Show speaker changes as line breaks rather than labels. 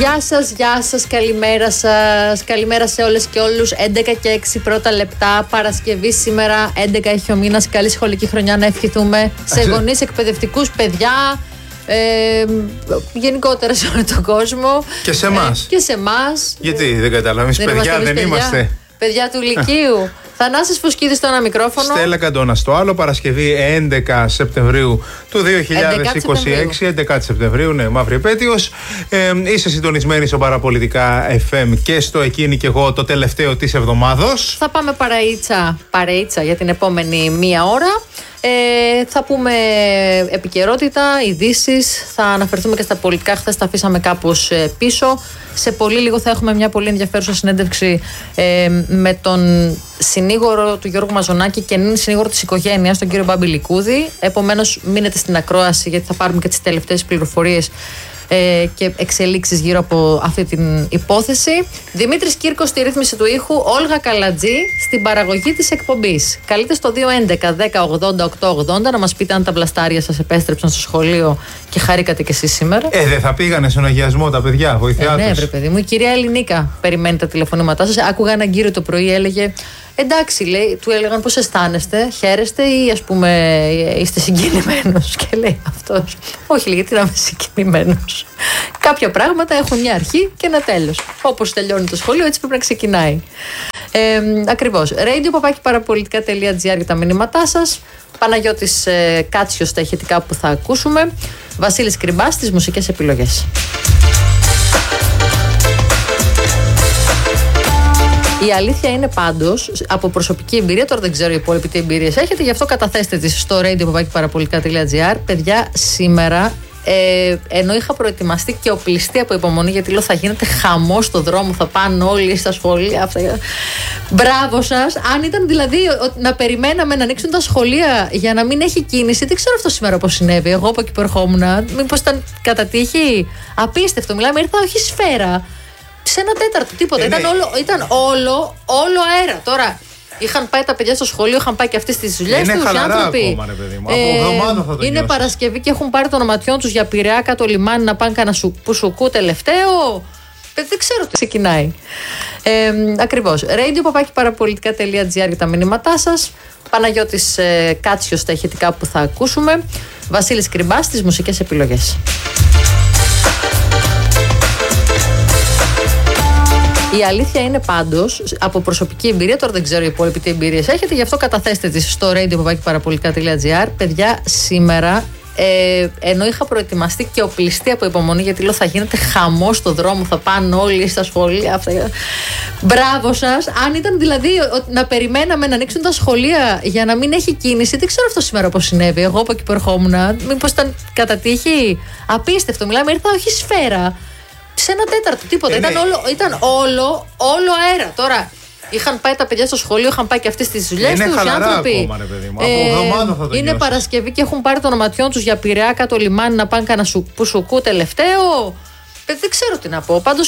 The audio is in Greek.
Γεια σας, καλημέρα σας. Καλημέρα σε όλες και όλους. 11 και 6 πρώτα λεπτά, Παρασκευή σήμερα, 11 έχει ο μήνας. Καλή σχολική χρονιά να ευχηθούμε σε γονείς, εκπαιδευτικούς, παιδιά, γενικότερα σε όλο τον κόσμο.
Και σε εμάς.
Και σε εμάς.
Γιατί δεν καταλάβεις, παιδιά δεν είμαστε.
Παιδιά του Λυκείου. Θανάσης Φουσκίδης στο ένα μικρόφωνο.
Στέλλα Καντώνα στο άλλο. Παρασκευή 11 Σεπτεμβρίου του 2026. 11 Σεπτεμβρίου, ναι, μαύρη επέτειος. Είσαι συντονισμένη στο Παραπολιτικά FM και στο Εκείνη και εγώ, το τελευταίο της εβδομάδος.
Θα πάμε παρεΐτσα για την επόμενη μία ώρα. Θα πούμε επικαιρότητα, ειδήσεις, θα αναφερθούμε και στα πολιτικά. Χθες τα αφήσαμε κάπως πίσω. Σε πολύ λίγο θα έχουμε μια πολύ ενδιαφέρουσα συνέντευξη με τον συνήγορο του Γιώργου Μαζονάκη και νυν συνήγορο της οικογένειας, τον κύριο Μπάμπη Λικούδη. Επομένως, μείνετε στην ακρόαση γιατί θα πάρουμε και τις τελευταίες πληροφορίες και εξελίξεις γύρω από αυτή την υπόθεση. Δημήτρης Κύρκος στη ρύθμιση του ήχου, Όλγα Καλατζή στην παραγωγή της εκπομπής. Καλείτε στο 211 10 80 880 να μας πείτε αν τα βλαστάρια σας επέστρεψαν στο σχολείο και χαρήκατε κι εσείς σήμερα.
Δεν θα πήγανε στον αγιασμό τα παιδιά, βοηθιά τους.
Ναι, βρε παιδί μου, η κυρία Ελληνίκα περιμένει τα τηλεφωνήματά σας. Άκουγα έναν κύριο το πρωί, έλεγε. Εντάξει, λέει, του έλεγαν πώς αισθάνεστε, χαίρεστε ή ας πούμε είστε συγκινημένος. Και λέει αυτός, όχι, λέει, γιατί να είμαι συγκινημένος. Κάποια πράγματα έχουν μια αρχή και ένα τέλος. Όπως τελειώνει το σχολείο, έτσι πρέπει να ξεκινάει. Ακριβώς. radio@parapolitica.gr για τα μηνύματά σας. Παναγιώτης Κάτσιος στα ηχητικά που θα ακούσουμε. Βασίλης Κρυμπάς στις μουσικές επιλογές. Η αλήθεια είναι πάντως, από προσωπική εμπειρία, τώρα δεν ξέρω οι υπόλοιποι τι εμπειρίες έχετε, γι' αυτό καταθέστε τις στο radio@parapolitica.gr. Παιδιά, σήμερα, ενώ είχα προετοιμαστεί και οπλιστεί από υπομονή, γιατί λέω θα γίνεται χαμός στο δρόμο, θα πάνε όλοι στα σχολεία. Αυτά. Μπράβο σας. Αν ήταν δηλαδή να περιμέναμε να ανοίξουν τα σχολεία για να μην έχει κίνηση, δεν ξέρω αυτό σήμερα πώς συνέβη. Εγώ από εκεί που ερχόμουν, μήπως ήταν κατά τύχη. Απίστευτο. Μιλάμε, ήρθα όχι σφαίρα. Σε ένα τέταρτο, τίποτα. Ήταν όλο αέρα. Τώρα είχαν πάει τα παιδιά στο σχολείο, είχαν πάει και αυτές τις δουλειές τους.
Είναι χαλαρά ακόμα, ρε παιδί μου. Από εβδομάδα θα το
είναι
νιώσεις.
Παρασκευή και έχουν πάρει το ονοματιόν τους για Πειραιά κάτω λιμάνι να πάνε κανένα σουκού τελευταίο. Δεν ξέρω τι ξεκινάει. Ακριβώς. radio@parapolitica.gr για τα μηνύματά σας. Παναγιώτης Κάτσιος στα ηχητικά που θα ακούσουμε. Βασίλης Κρυμπάς στις μουσικές επιλογές. Η αλήθεια είναι πάντως, από προσωπική εμπειρία, τώρα δεν ξέρω οι υπόλοιποι τι εμπειρίες έχετε, γι' αυτό καταθέστε τις στο radio@parapolitica.gr. Παιδιά, σήμερα, ενώ είχα προετοιμαστεί και οπλιστεί από υπομονή, γιατί λέω θα γίνεται χαμός στο δρόμο, θα πάνε όλοι στα σχολεία. Αυτά. Μπράβο σας. Αν ήταν δηλαδή να περιμέναμε να ανοίξουν τα σχολεία για να μην έχει κίνηση, δεν ξέρω αυτό σήμερα πώς συνέβη. Εγώ από εκεί που ερχόμουν, μήπως ήταν κατά τύχη. Απίστευτο. Μιλάμε, ήρθα όχι σφαίρα. Σε ένα τέταρτο, τίποτα. Ήταν όλο αέρα. Τώρα είχαν πάει τα παιδιά στο σχολείο, είχαν πάει και αυτές τις δουλειές τους.
Είναι χαλαρά ακόμα, ρε παιδί μου. Από εβδομάδα θα το
είναι
νιώσεις.
Παρασκευή και έχουν πάρει το ονοματιόν τους για Πειραιά κάτω λιμάνι να πάνε κανένα σουκού τελευταίο. Δεν ξέρω τι να πω. Πάντως